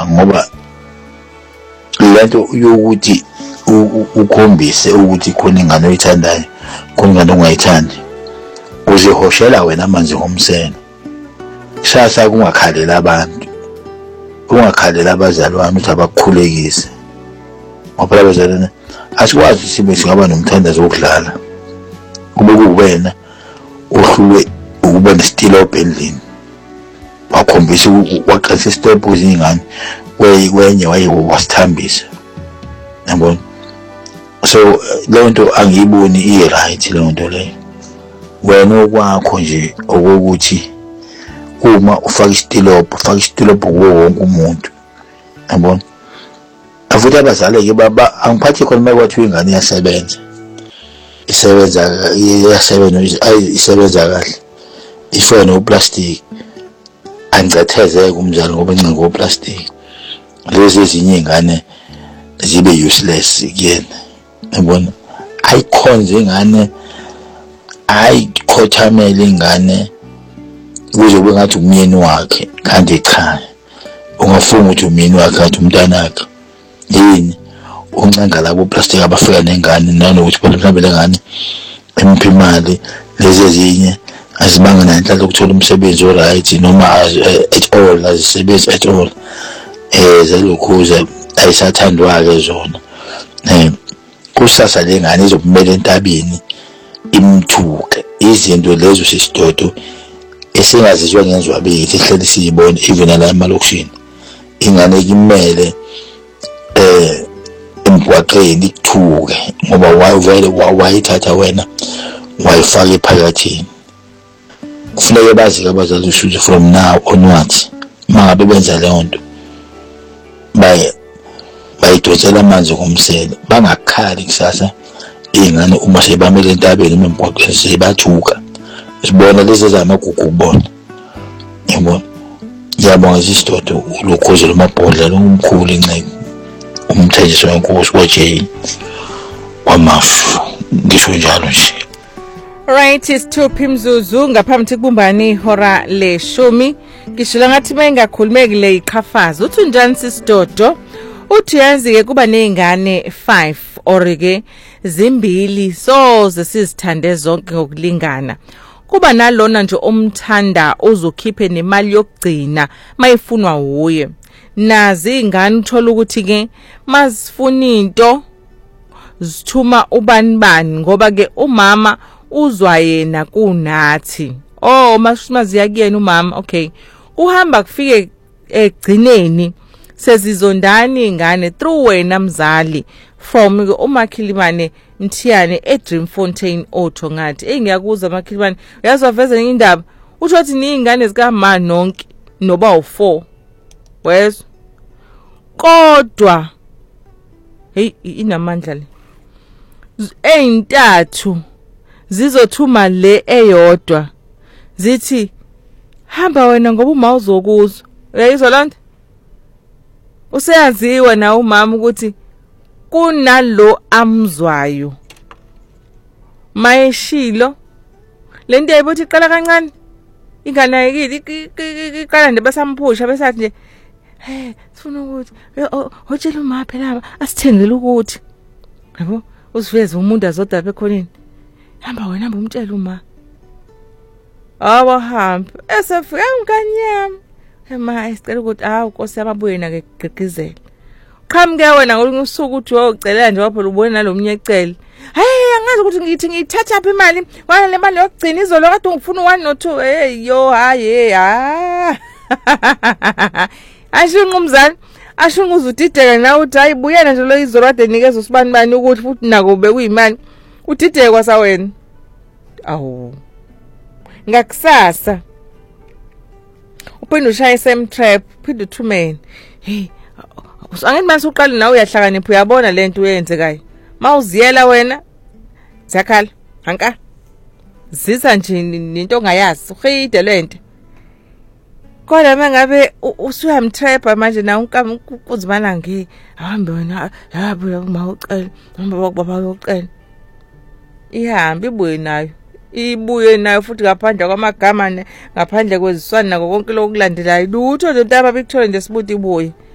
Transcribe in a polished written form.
ngoba lento yokuthi ukhombise ukuthi khona ingane oyithandayo khona ingane ongayithandi uzihoshela wena manje ngomseno kusasa kungakhalela abantu ungakhalela abazali wami ukuthi abakukhulekise ngoba abazali asikwazi sibe singaba nomthandazo wokudlala kube kuwena ohlulwe ukuba nestilop endlini wakhombisa waqasa istop uzingane kwenye wasithambisa yabona so lento angiyiboni i-right lento leyo wena okwakho nje okokuthi uma ufaka istilop kuwo wonke umuntu yabona afuthi abazali ke baba angiphathi khona makwathi ingane isebenza kahle ifona uplastic angcathezeke umzali ngoba encingo oplastic lezi ezinye ingane zibe useless kuyena yabona ayikhonze ingane ayikhothamele ingane ukuze kube ngathi umyeni wakhe kanti cha ungafunga ukuthi umyeni wakhe kanti umntana wakhe yini uncenga labo plastic abafika nengane nanokuthi mhlawumbe lengane emphi imali lezi ezinye azibanga nanhlalo ukuthola umsebenzi oright noma at all azisebenzi at all zelokhuza ayisathandwa ke zona kusasa lengane izobumela entabeni imthuke izinto lezo sisidodo esingazizwa ngenzwa beyithi ehleli siyibona even la emalokishini ingane kimele emgwaqeni ikuthuke ngoba wayithatha wena wayifaka ephakathini kufuneka bazi abazali ukuthi from now onwards mangabe benza leyo nto bayidonsela amanzi ngomsele bangakhali kusasa ingane uma sebamele entabeni emgwaqeni sebathuka sibona lezi zamagugu kubona yabona ngiyabonga isidodo ulokhoze lomabhodla lomkhulu encane umthenjiso wenkosi kwaJ kwamashu ngisho njalo nje. Right, is 2 phimzuzu ngaphambi kubumbani ihora le10 ngishilo ngathi mayengakhulumeki le iqhafaza uthi njani sisidodo uthi yazi ke kuba nezingane 5 or ke zimbili soze sizithande zonke ngokulingana kuba nalona nje omthanda uzokhiphe nemali yokugcina mayifunwa uye nazi ingane uthola ukuthi ke masifuna into zithuma ubani ngoba ke umama uzwa yena kunathi masiya kuyena umama okay uhamba kufike egcineni sezizondani ingane through wena mzali from uMakhilimane Mthiyane eDreamfontein Auto ngathi ngiyakuza uMakhilimane uyazwaveza indaba uthi ningane zikaMa nonke noba u4 wezwa kodwa inamandla le eyintathu zizothuma le eyodwa zithi hamba wena ngoba uma uzokuzwa uyayizwa lonto useyaziwa na umama ukuthi kunalo amzwayo mayeshilo lento ayibothi iqala kancane ingane ayikile iqala nje basamphusha besathi nje sifuna ukuthi hotshela uma phela asithengele ukuthi yabo usiveze umuntu azodapha ekhoneni hamba wena hamba umtshela uma hamba esefika nganyama isicela ukuthi Nkosi yababuye na ke gqigqizela qhamuke wena ngosuku uthi uyocelela nje waphola ubone nalomnyecele angazi ukuthi ngithi ngithatha apha imali wena le mali yokugcina izolo kade ungifuna 1 no 2 asho nqumzana asho nguzudideka nawe uthi ayibuyena nje lo izolo kade nikeza usibani ukuthi futhi nako bekuyimali udideke kwasa wena ngakusasa uphinde ushaya trap phinde uthumene angithi mase uqala nawe uyahlakanipha uyabona lento uyenzekayo mawuziyela wena zakhala hanka zisa nje into ongayazi uhide lento kodwa mangabe usuyamtrapha manje na uzimana ahambe wena yabo mawucela noma baba uyocela ihambe ibuye nayo futhi ngaphandle kwamagama ngaphandle kweziswana nako konke lokulandelayo lutho nje ntaba bikuthole nje sibuthi ibuye